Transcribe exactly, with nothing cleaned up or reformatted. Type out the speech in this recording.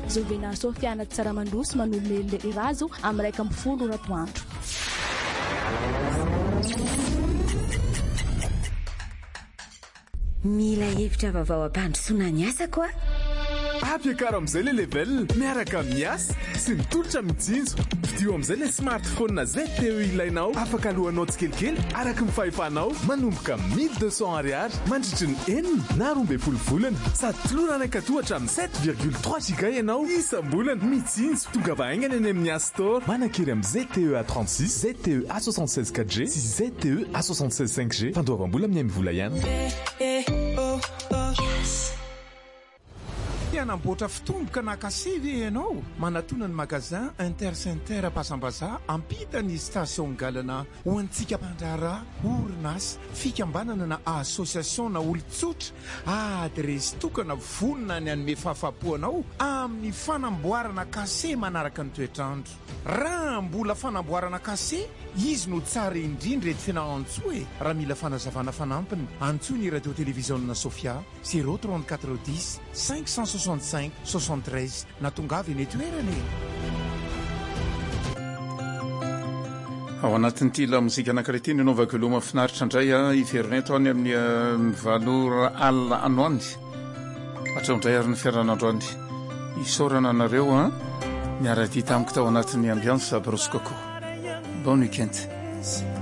Zovena Sofiana Tsaramandroso manolomelile irazo amin'ny iraika amby folo ratoandro. Mila hevitra vaovao ampandrosoana ny asa koa. Ampiakaro amin'izay le level miaraka miasa sy mitolotra mijinjo. Vidio amin'izay le smartphone na Z T E ilainao afaka alohanao tsikelikely araka ny fahefanao manomboka mille deux cents ariary mandritry ny enina na roa amby folo volana sady tolorana ankatohatra amin'ny sept virgule trois giga ianao isam-bolana. Mijinjo tonga vahaingana eny amin'ny App Store. Manankery amin'ny Z T E A trente-six, Z T E A soixante-seize quatre G sy Z T E A soixante-seize cinq G. Fandoavam-bola amin'ny amin'ny vola ihany. Anamboatra fitomboka nakasivy ianao manatona ny magazin Intercenter Pasambaza ampita ny station galana ho antsika mpandrara orinasa fikambanana na association na olon-tsotra adresy tokana vonona ny anome fahafapoanao amin'ny fanamboarana kase manaraka ny toetrandro. Raha mbola fanamboarana kase izy no tsara indrindra ety fianao-antsoa e. Raha mila fanazavana fanampiny antsoa ny radio télévision Sofia zéro trente-quatre dix cinq cent soixante-cinq soixante-treize na tongavy eny toerana. Ao anatin'ity la mozika anankiray ity nanaovako aloha mahafinaritra indray a iverinay tao any amin'ny valora alina anoany hatraondray ary ny fiaran'androany isaorana anareo a miara-ty tamiko tao anatin'ny ambiance Brosse Coco. Bon week-end.